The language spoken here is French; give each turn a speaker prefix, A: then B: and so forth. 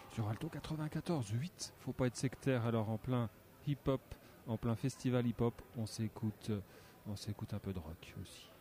A: sur Alto 94.8. Faut pas être sectaire, alors en plein hip-hop, en plein festival hip-hop, on s'écoute un peu de rock aussi.